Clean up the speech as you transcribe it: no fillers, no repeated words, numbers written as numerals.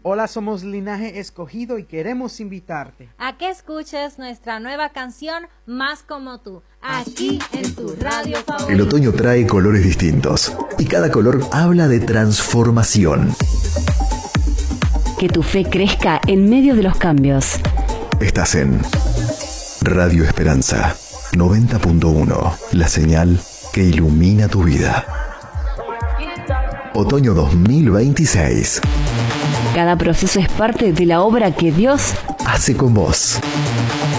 Hola, somos Linaje Escogido y queremos invitarte a que escuches nuestra nueva canción Más como tú, aquí en tu radio favorita. El otoño trae colores distintos y cada color habla de transformación. Que tu fe crezca en medio de los cambios. Estás en Radio Esperanza 90.1, la señal que ilumina tu vida. Otoño 2026. Cada proceso es parte de la obra que Dios hace con vos.